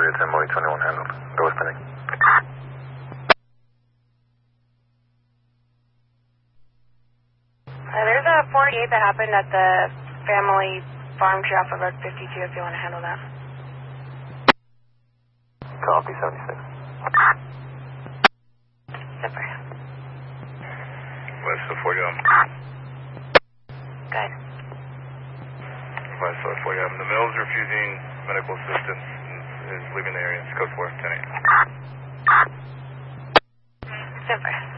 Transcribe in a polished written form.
Target 10 Molly 21 handled. Door spinning. There's a 48 that happened at the family farm tree off of Road 52 if you want to handle that. Copy 76. Zipper. West of 40 Good. West of 40 The Mills refusing medical assistance is leaving the area. It's code 4, 10-8. Zipper.